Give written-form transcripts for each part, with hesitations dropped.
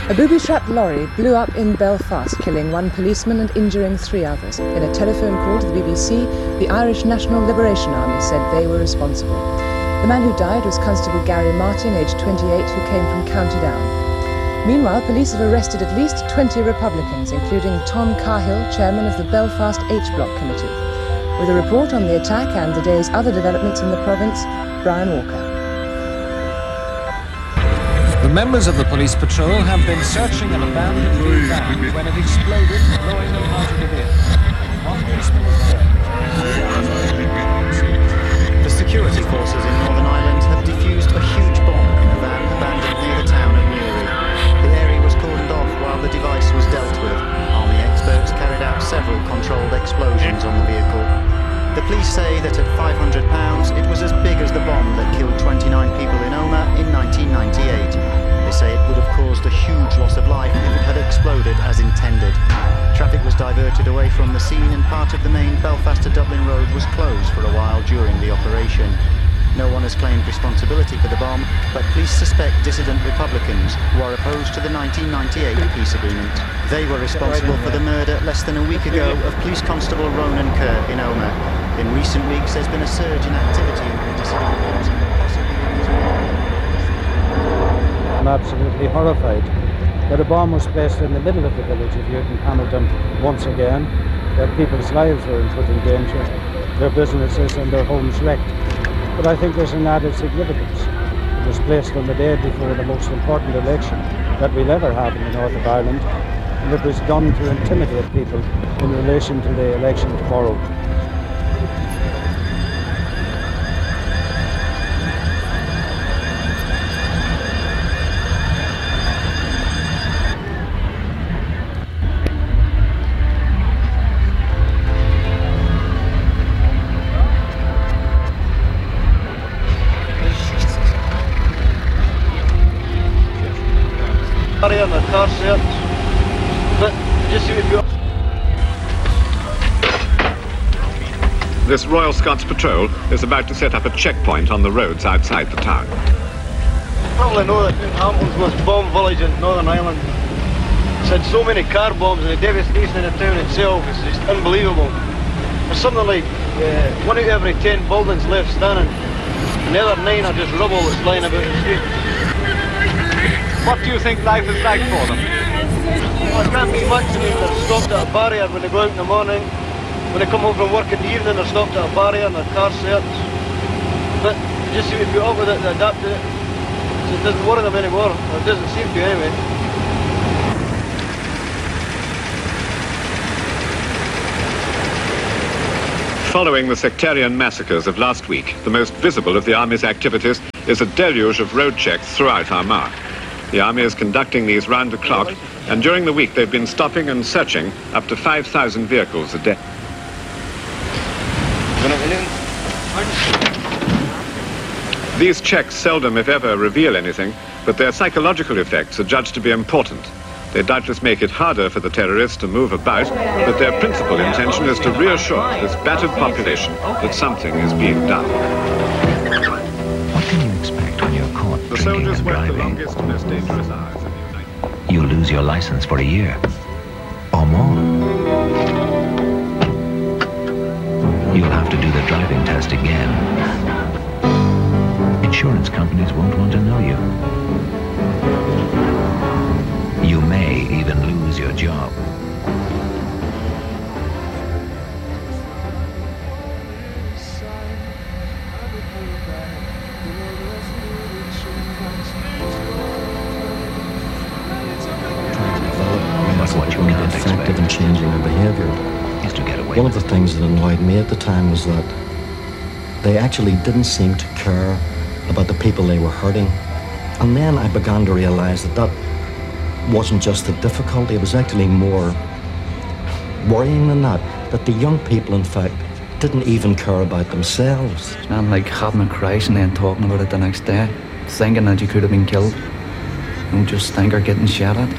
A booby-trapped lorry blew up in Belfast, killing one policeman and injuring 3 others. In a telephone call to the BBC, the Irish National Liberation Army said they were responsible. The man who died was Constable Gary Martin, aged 28, who came from County Down. Meanwhile, police have arrested at least 20 Republicans, including Tom Cahill, chairman of the Belfast H-Block Committee. With a report on the attack and the day's other developments in the province, Brian Walker. The members of the police patrol have been searching an abandoned blue van when it exploded, blowing them out of the vehicle. One policeman was burned. The security forces in Northern Ireland have defused a huge bomb in a van abandoned near the town of Newry. The area was cordoned off while the device was dealt with. Army experts carried out several controlled explosions on the vehicle. The police say that at £500, it was as big as the bomb that killed 29 people in Omagh in 1998. They say it would have caused a huge loss of life if it had exploded as intended. Traffic was diverted away from the scene and part of the main Belfast to Dublin road was closed for a while during the operation. No one has claimed responsibility for the bomb, but police suspect dissident Republicans who are opposed to the 1998 peace agreement. They were responsible for the murder less than a week ago of Police Constable Ronan Kerr in Omagh. In recent weeks, there's been a surge in activity in the dissident groups. I'm absolutely horrified that a bomb was placed in the middle of the village of Newton Hamilton once again, that people's lives were put in danger, their businesses and their homes wrecked. But I think there's an added significance. It was placed on the day before the most important election that we'll ever have in the north of Ireland, and it was done to intimidate people in relation to the election tomorrow. On the car search, but just This Royal Scots Patrol is about to set up a checkpoint on the roads outside the town. Probably know that Hamilton's the most bombed village in Northern Ireland. It's had so many car bombs and the devastation in the town itself is just unbelievable. There's something like 1 out of every 10 buildings left standing, and the other 9 are just rubble that's lying about the street. What do you think life is like for them? Well, it can't be much. I mean, they're stopped at a barrier when they go out in the morning. When they come home from work in the evening, they're stopped at a barrier and their car searched. But they just seem to be up with it, they adapt to it. So it doesn't worry them anymore. Or it doesn't seem to anyway. Following the sectarian massacres of last week, the most visible of the Army's activities is a deluge of road checks throughout Armagh. The Army is conducting these round the clock, and during the week they've been stopping and searching up to 5,000 vehicles a day. These checks seldom, if ever, reveal anything, but their psychological effects are judged to be important. They doubtless make it harder for the terrorists to move about, but their principal intention is to reassure this battered population that something is being done. What can you expect when you're caught The drinking soldiers and work the driving? longest, most dangerous hours of the night. You lose your license for a year or more. You'll have to do the driving test again. Insurance companies won't want to know you. You may even lose your job. What you can't effective in changing their behaviour. is to get away. One of the things that annoyed me at the time was that they actually didn't seem to care about the people they were hurting. And then I began to realise that that wasn't just the difficulty, it was actually more worrying than that, that the young people, in fact, didn't even care about themselves. It's not like having a crash and then talking about it the next day, thinking that you could have been killed. You just think you're getting shot at.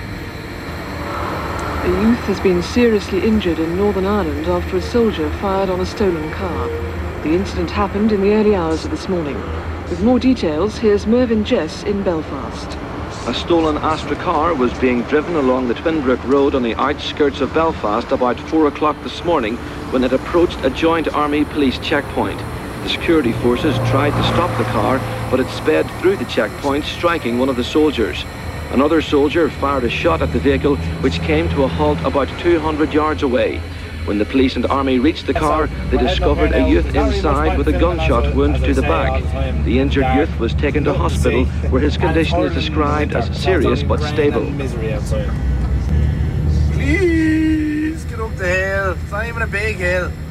A youth has been seriously injured in Northern Ireland after a soldier fired on a stolen car. The incident happened in the early hours of this morning. With more details, here's Mervyn Jess in Belfast. A stolen Astra car was being driven along the Twinbrook Road on the outskirts of Belfast about 4 o'clock this morning when it approached a joint army-police checkpoint. The security forces tried to stop the car, but it sped through the checkpoint, striking one of the soldiers. Another soldier fired a shot at the vehicle, which came to a halt about 200 yards away. When the police and army reached the car, they discovered a youth inside with a gunshot wound to the back. The injured youth was taken to hospital, where his condition is described as serious but stable. Please get up the hill. It's not even a big hill.